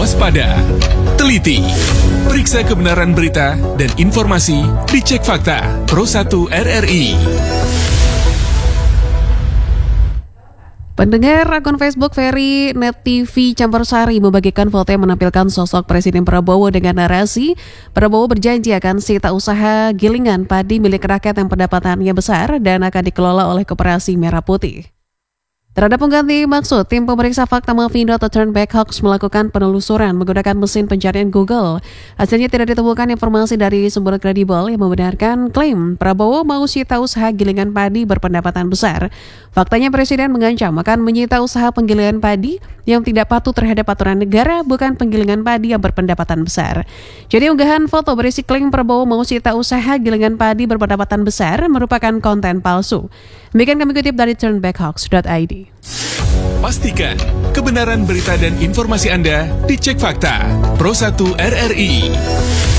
waspada, teliti, periksa kebenaran berita dan informasi, dicek fakta. Pro 1 RRI. Pendengar akun Facebook Ferry Net TV Campursari membagikan foto yang menampilkan sosok Presiden Prabowo dengan narasi Prabowo berjanji akan sita usaha gilingan padi milik rakyat yang pendapatannya besar dan akan dikelola oleh Koperasi Merah Putih. Terhadap pengganti maksud, tim pemeriksa fakta Mafindo atau Turnback Hoax melakukan penelusuran menggunakan mesin pencarian Google. Hasilnya tidak ditemukan informasi dari sumber kredibel yang membenarkan klaim Prabowo mau sita usaha gilingan padi berpendapatan besar. Faktanya Presiden mengancam akan menyita usaha penggilingan padi yang tidak patuh terhadap aturan negara, bukan penggilingan padi yang berpendapatan besar. Jadi unggahan foto berisi klaim Prabowo mau sita usaha gilingan padi berpendapatan besar merupakan konten palsu. Demikian kami kutip dari turnbackhoax.id. Pastikan kebenaran berita dan informasi Anda dicek fakta. Pro 1 RRI.